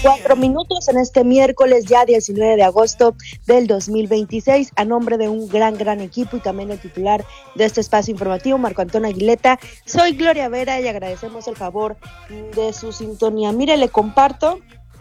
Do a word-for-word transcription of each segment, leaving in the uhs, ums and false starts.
Cuatro minutos en este miércoles ya diecinueve de agosto del dos mil veintiséis, a nombre de un gran, gran equipo y también el titular de este espacio informativo, Marco Antonio Aguileta. Soy Gloria Vera y agradecemos el favor de su sintonía. Mire, le comparto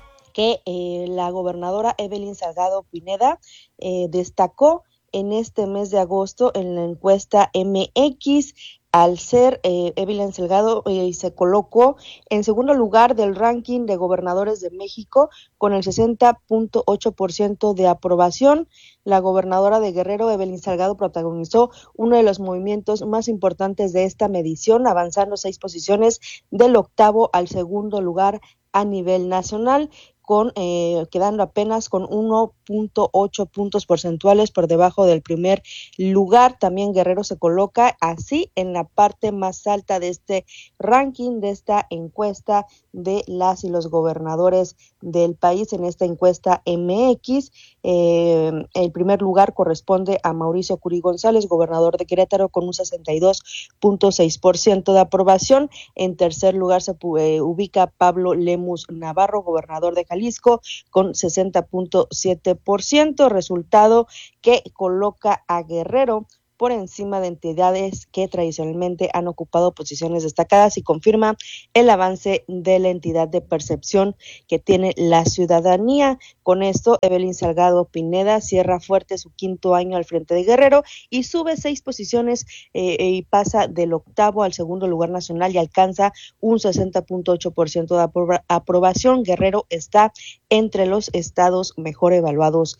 que eh, la gobernadora Evelyn Salgado Pineda eh, destacó en este mes de agosto en la encuesta M X. Al ser eh, Evelyn Salgado eh, se colocó en segundo lugar del ranking de gobernadores de México con el sesenta punto ocho por ciento de aprobación. La gobernadora de Guerrero, Evelyn Salgado, protagonizó uno de los movimientos más importantes de esta medición, avanzando seis posiciones del octavo al segundo lugar a nivel nacional, con eh, quedando apenas con uno punto ocho puntos porcentuales por debajo del primer lugar. También Guerrero se coloca así en la parte más alta de este ranking, de esta encuesta de las y los gobernadores del país, en esta encuesta M X. Eh, el primer lugar corresponde a Mauricio Curi González, gobernador de Querétaro, con un sesenta y dos punto seis por ciento de aprobación. En tercer lugar se eh, ubica Pablo Lemus Navarro, gobernador de Jalisco, con sesenta punto siete por ciento, resultado que coloca a Guerrero por encima de entidades que tradicionalmente han ocupado posiciones destacadas y confirma el avance de la entidad de percepción que tiene la ciudadanía. Con esto, Evelyn Salgado Pineda cierra fuerte su quinto año al frente de Guerrero y sube seis posiciones eh, y pasa del octavo al segundo lugar nacional y alcanza un sesenta punto ocho por ciento de apro- aprobación. Guerrero está entre los estados mejor evaluados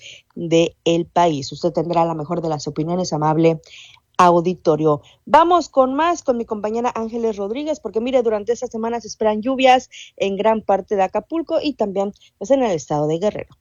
del país. Usted tendrá la mejor de las opiniones, amable auditorio. Vamos con más con mi compañera Ángeles Rodríguez, porque mire, durante esta semana se esperan lluvias en gran parte de Acapulco y también pues, en el estado de Guerrero.